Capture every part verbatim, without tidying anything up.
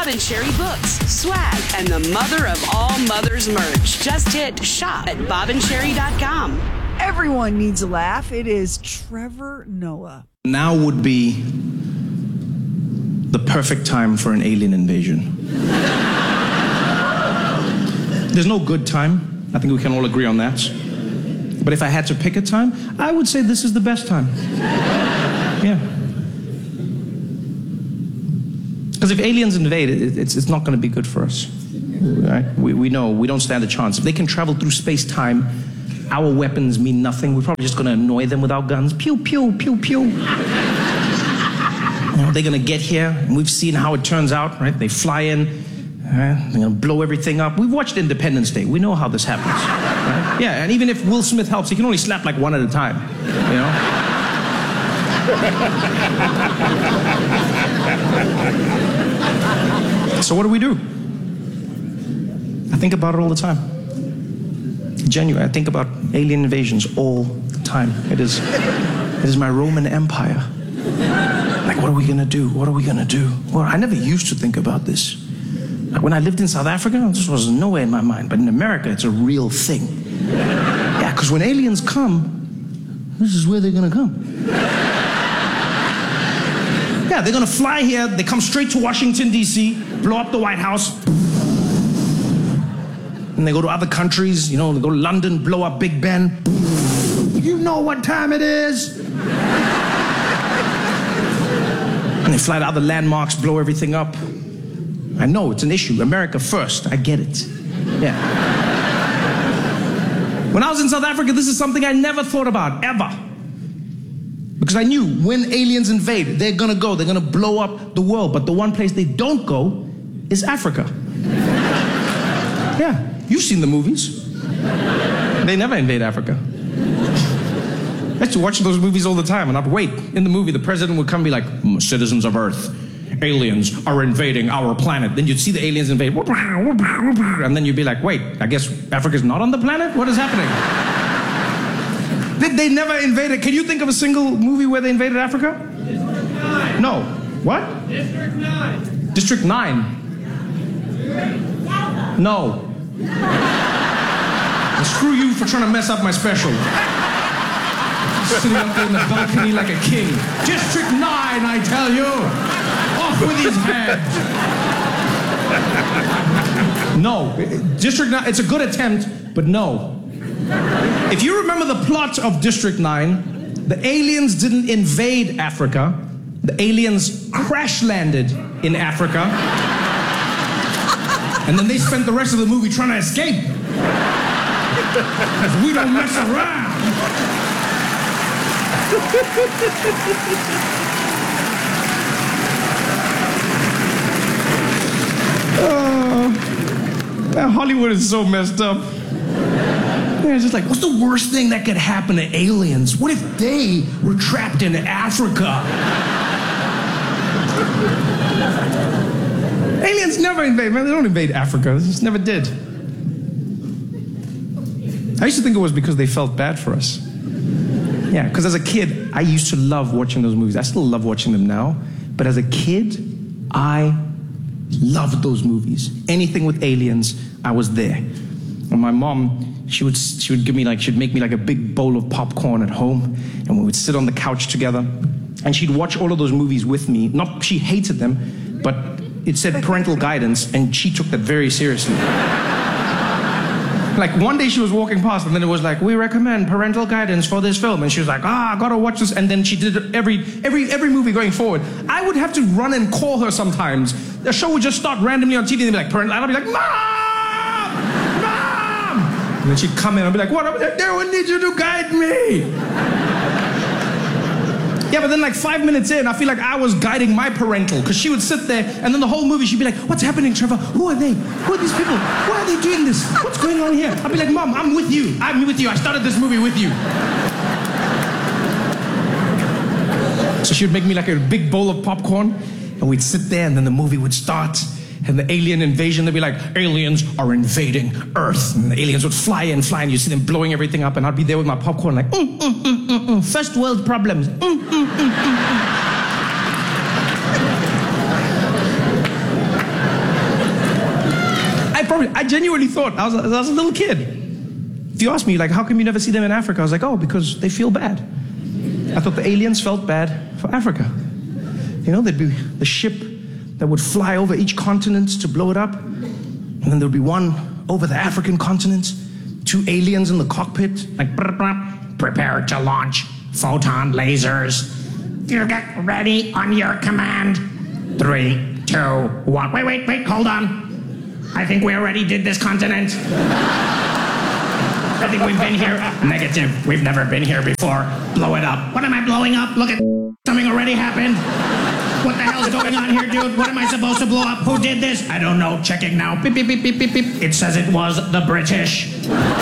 and Sherry books, swag, and the mother of all mothers merch. Just hit shop at bob and sherry dot com. Everyone needs a laugh. It is Trevor Noah. Now would be the perfect time for an alien invasion. There's no good time. I think we can all agree on that. But if I had to pick a time, I would say this is the best time. Yeah. Because if aliens invade, it, it's, it's not going to be good for us. Right? We, we know we don't stand a chance. If they can travel through space-time, our weapons mean nothing. We're probably just going to annoy them with our guns. Pew, pew, pew, pew. You know, they're going to get here, and we've seen how it turns out, right? They fly in, right? They're going to blow everything up. We've watched Independence Day. We know how this happens, right? Yeah, and even if Will Smith helps, he can only slap like one at a time, you know? So what do we do? I think about it all the time. Genuine. I think about alien invasions all the time. It is, it is my Roman Empire. Like, what are we gonna do? What are we gonna do? Well, I never used to think about this. Like, when I lived in South Africa, this was nowhere in my mind. But in America, it's a real thing. Yeah, because when aliens come, this is where they're gonna come. Yeah, they're gonna fly here, they come straight to Washington, D C, blow up the White House, and they go to other countries, you know, they go to London, blow up Big Ben. You know what time it is? And they fly to other landmarks, blow everything up. I know, it's an issue. America first, I get it. Yeah. When I was in South Africa, this is something I never thought about, ever. Because I knew when aliens invade, they're gonna go, they're gonna blow up the world. But the one place they don't go is Africa. Yeah, you've seen the movies. They never invade Africa. I used to watch those movies all the time, and I'd wait. In the movie, the president would come and be like, citizens of Earth, aliens are invading our planet. Then you'd see the aliens invade, and then you'd be like, wait, I guess Africa's not on the planet? What is happening? They, they never invaded. Can you think of a single movie where they invaded Africa? District nine. No. What? District nine. District nine. No. And screw you for trying to mess up my special. Sitting up there in the balcony like a king. District nine, I tell you. Off with his head. No. District nine, it's a good attempt, but no. If you remember the plot of District nine, the aliens didn't invade Africa. The aliens crash landed in Africa. And then they spent the rest of the movie trying to escape. Because we don't mess around. Oh, Hollywood is so messed up. It's just like, what's the worst thing that could happen to aliens? What if they were trapped in Africa? Aliens never invade, man. They don't invade Africa. They just never did. I used to think it was because they felt bad for us. Yeah, because as a kid, I used to love watching those movies. I still love watching them now. But as a kid, I loved those movies. Anything with aliens, I was there. And my mom, she would she would give me like she'd make me like a big bowl of popcorn at home, and we would sit on the couch together, and she'd watch all of those movies with me. Not she hated them, but it said parental guidance, and she took that very seriously. Like one day she was walking past, and then it was like, we recommend parental guidance for this film, and she was like, ah, I gotta watch this, and then she did it every every every movie going forward. I would have to run and call her sometimes. The show would just start randomly on T V, and they'd be like, parental, and I'd be like, Mom! And then she'd come in and be like, what? They would need you to guide me. Yeah, but then like five minutes in, I feel like I was guiding my parental, because she would sit there, and then the whole movie she'd be like, what's happening, Trevor? Who are they? Who are these people? Why are they doing this? What's going on here? I'd be like, Mom, I'm with you. I'm with you. I started this movie with you. So she would make me like a big bowl of popcorn, and we'd sit there, and then the movie would start. And the alien invasion, they'd be like, aliens are invading Earth. And the aliens would fly in, fly in. You see them blowing everything up. And I'd be there with my popcorn like, mm, mm, mm, mm, mm. First world problems. Mm, mm, mm, mm, mm. probably, I genuinely thought, I was, I was a little kid. If you ask me, like, how come you never see them in Africa? I was like, oh, because they feel bad. I thought the aliens felt bad for Africa. You know, there'd be the ship that would fly over each continent to blow it up. And then there'd be one over the African continent, two aliens in the cockpit, like, brr, brr, prepare to launch photon lasers. You get ready on your command. Three, two, one. Wait, wait, wait, hold on. I think we already did this continent. I think we've been here. Negative, we've never been here before. Blow it up. What am I blowing up? Look at something already happened. What the hell's going on here, dude? What am I supposed to blow up? Who did this? I don't know. Checking now. Beep, beep, beep, beep, beep, beep. It says it was the British.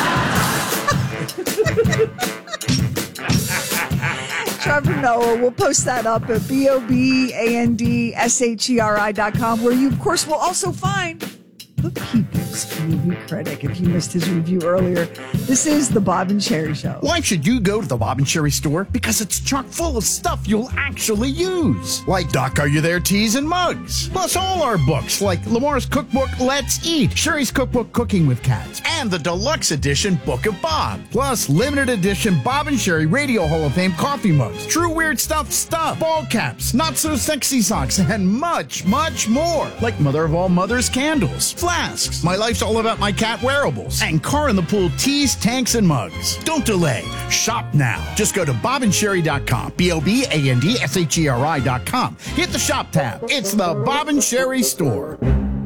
Trevor Noah. We'll post that up at B O B A N D S H E R I dot com, where you, of course, will also find the People's Movie Critic. If you missed his review earlier, this is the Bob and Sherry Show. Why should you go to the Bob and Sherry store? Because it's chock full of stuff you'll actually use. Like Doc Are You There teas and mugs. Plus all our books, like Lamar's cookbook, Let's Eat, Sherry's cookbook, Cooking with Cats, and the deluxe edition Book of Bob. Plus limited edition Bob and Sherry Radio Hall of Fame coffee mugs, True Weird Stuff stuff, ball caps, Not So Sexy socks, and much, much more. Like Mother of All Mothers candles, flasks, My Life's All About My Cat wearables, and Car in the Pool teas, tanks, and mugs. Don't delay. Shop now. Just go to bob and sherry dot com. B O B A N D S H E R I dot com. Hit the shop tab. It's the Bob and Sherry store.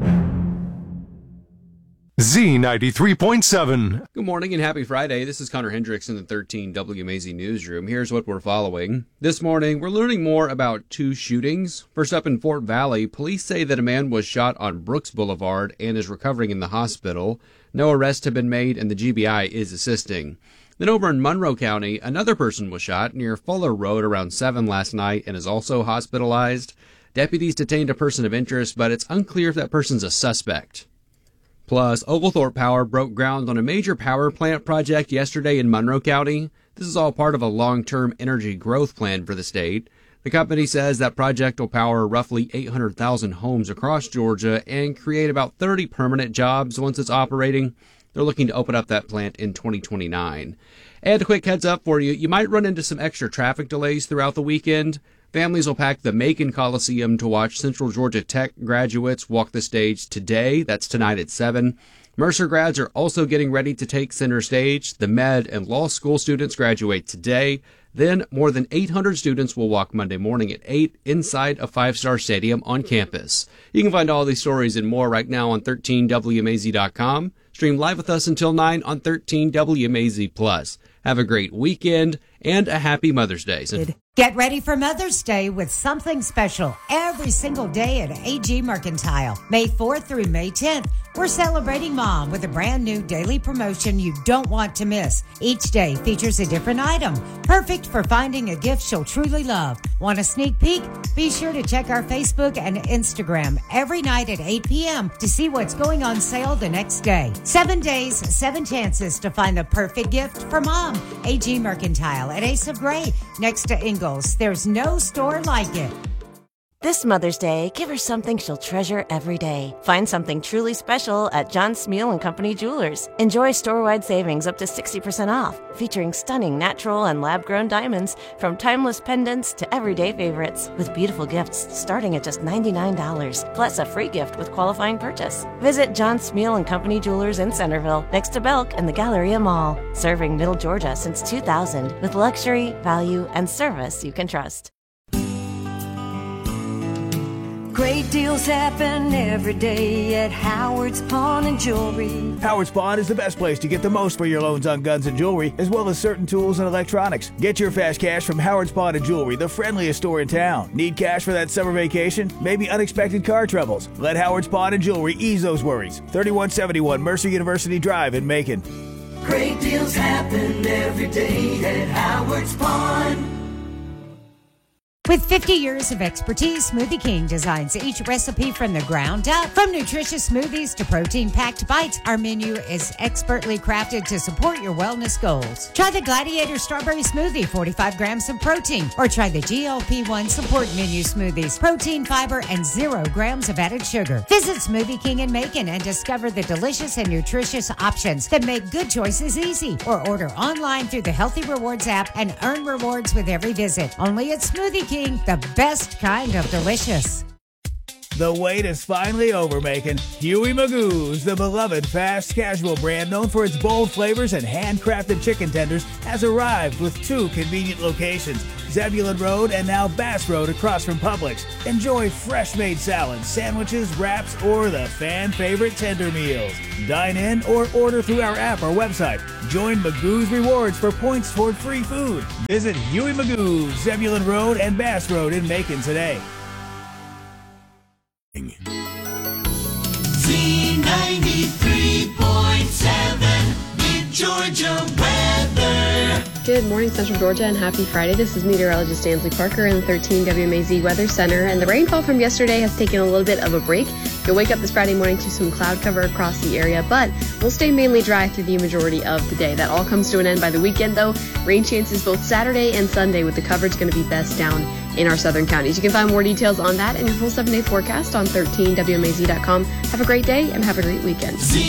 Z ninety-three point seven. Good morning and happy Friday. This is Connor Hendricks in the thirteen W M A Z Newsroom. Here's what we're following. This morning, we're learning more about two shootings. First up in Fort Valley, police say that a man was shot on Brooks Boulevard and is recovering in the hospital. No arrests have been made and the G B I is assisting. Then over in Monroe County, another person was shot near Fuller Road around seven last night and is also hospitalized. Deputies detained a person of interest, but it's unclear if that person's a suspect. Plus, Oglethorpe Power broke ground on a major power plant project yesterday in Monroe County. This is all part of a long-term energy growth plan for the state. The company says that project will power roughly eight hundred thousand homes across Georgia and create about thirty permanent jobs once it's operating. They're looking to open up that plant in twenty twenty-nine. And a quick heads up for you, you might run into some extra traffic delays throughout the weekend. Families will pack the Macon Coliseum to watch Central Georgia Tech graduates walk the stage today. That's tonight at seven. Mercer grads are also getting ready to take center stage. The med and law school students graduate today. Then more than eight hundred students will walk Monday morning at eight inside a five-star stadium on campus. You can find all these stories and more right now on thirteen W M A Z dot com. Stream live with us until nine on thirteen W M A Z Plus. Have a great weekend and a happy Mother's Day. Get ready for Mother's Day with something special every single day at A G Mercantile. May fourth through May tenth, we're celebrating Mom with a brand new daily promotion you don't want to miss. Each day features a different item, perfect for finding a gift she'll truly love. Want a sneak peek? Be sure to check our Facebook and Instagram every night at eight p.m. to see what's going on sale the next day. Seven days, seven chances to find the perfect gift for Mom. A G Mercantile at Asa Gray, next to Ingalls. There's no store like it. This Mother's Day, give her something she'll treasure every day. Find something truly special at John Smeal and Company Jewelers. Enjoy store-wide savings up to sixty percent off, featuring stunning natural and lab-grown diamonds from timeless pendants to everyday favorites, with beautiful gifts starting at just ninety-nine dollars, plus a free gift with qualifying purchase. Visit John Smeal and Company Jewelers in Centerville, next to Belk and the Galleria Mall. Serving Middle Georgia since two thousand, with luxury, value, and service you can trust. Great deals happen every day at Howard's Pawn and Jewelry. Howard's Pawn is the best place to get the most for your loans on guns and jewelry, as well as certain tools and electronics. Get your fast cash from Howard's Pawn and Jewelry, the friendliest store in town. Need cash for that summer vacation? Maybe unexpected car troubles? Let Howard's Pawn and Jewelry ease those worries. thirty-one seventy-one Mercer University Drive in Macon. Great deals happen every day at Howard's Pawn. With fifty years of expertise, Smoothie King designs each recipe from the ground up. From nutritious smoothies to protein-packed bites, our menu is expertly crafted to support your wellness goals. Try the Gladiator Strawberry Smoothie, forty-five grams of protein, or try the G L P one Support Menu Smoothies, protein, fiber, and zero grams of added sugar. Visit Smoothie King in Macon and discover the delicious and nutritious options that make good choices easy. Or order online through the Healthy Rewards app and earn rewards with every visit. Only at Smoothie King, the best kind of delicious. The wait is finally over, Macon. Huey Magoo's, the beloved fast casual brand known for its bold flavors and handcrafted chicken tenders, has arrived with two convenient locations, Zebulon Road and now Bass Road across from Publix. Enjoy fresh-made salads, sandwiches, wraps, or the fan-favorite tender meals. Dine in or order through our app or website. Join Magoo's Rewards for points toward free food. Visit Huey Magoo's, Zebulon Road and Bass Road in Macon today. Z ninety-three point seven, Big Georgia weather. Good morning, Central Georgia, and happy Friday. This is meteorologist Ansley Parker in the thirteen W M A Z Weather Center, and the rainfall from yesterday has taken a little bit of a break. You'll wake up this Friday morning to some cloud cover across the area, but we'll stay mainly dry through the majority of the day. That all comes to an end by the weekend, though. Rain chances both Saturday and Sunday, with the coverage going to be best down in our southern counties. You can find more details on that and your full seven-day forecast on thirteen W M A Z dot com. Have a great day and have a great weekend. Z